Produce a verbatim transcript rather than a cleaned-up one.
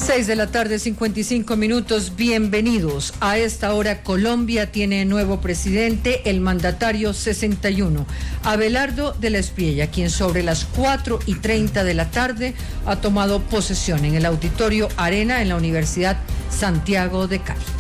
Seis de la tarde, cincuenta y cinco minutos. Bienvenidos. A esta hora Colombia tiene nuevo presidente, el mandatario sesenta y uno, Abelardo de la Espriella, quien sobre las cuatro y treinta de la tarde ha tomado posesión en el Auditorio Arena en la Universidad Santiago de Cali.